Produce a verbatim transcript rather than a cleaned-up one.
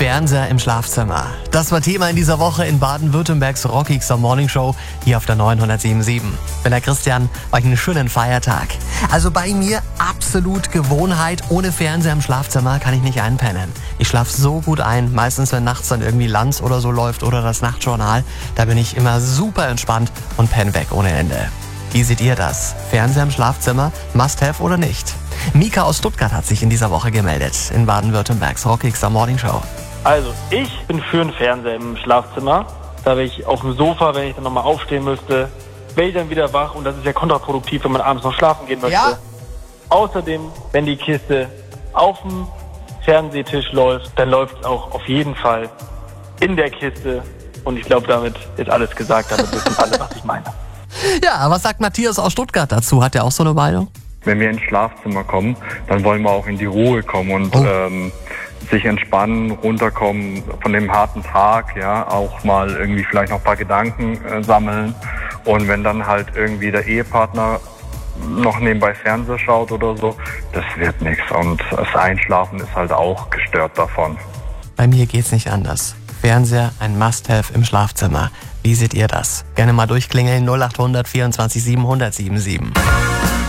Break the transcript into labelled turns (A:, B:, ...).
A: Fernseher im Schlafzimmer. Das war Thema in dieser Woche in Baden-Württembergs Rockigster Morning Show hier auf der neunhundertsieben Komma sieben. Ich bin der Christian, euch einen schönen Feiertag. Also bei mir absolut Gewohnheit, ohne Fernseher im Schlafzimmer kann ich nicht einpennen. Ich schlafe so gut ein, meistens wenn nachts dann irgendwie Lanz oder so läuft oder das Nachtjournal. Da bin ich immer super entspannt und penne weg ohne Ende. Wie seht ihr das? Fernseher im Schlafzimmer, must have oder nicht? Mika aus Stuttgart hat sich in dieser Woche gemeldet, in Baden-Württembergs Rockigster Morning Show.
B: Also, ich bin für einen Fernseher im Schlafzimmer. Da wäre ich auf dem Sofa, wenn ich dann nochmal aufstehen müsste, wäre ich dann wieder wach und das ist ja kontraproduktiv, wenn man abends noch schlafen gehen möchte.
A: Ja.
B: Außerdem, wenn die Kiste auf dem Fernsehtisch läuft, dann läuft es auch auf jeden Fall in der Kiste. Und ich glaube, damit ist alles gesagt, damit wissen alle, was ich meine.
A: Ja, was sagt Matthias aus Stuttgart dazu? Hat er auch so eine Meinung?
C: Wenn wir ins Schlafzimmer kommen, dann wollen wir auch in die Ruhe kommen und
A: oh.
C: ähm, sich entspannen, runterkommen von dem harten Tag, ja, auch mal irgendwie vielleicht noch ein paar Gedanken äh, sammeln. Und wenn dann halt irgendwie der Ehepartner noch nebenbei Fernseher schaut oder so, das wird nichts. Und das Einschlafen ist halt auch gestört davon.
A: Bei mir geht's nicht anders. Fernseher ein Must-Have im Schlafzimmer. Wie seht ihr das? Gerne mal durchklingeln null acht hundert vierundzwanzig siebenhundert siebenundsiebzig.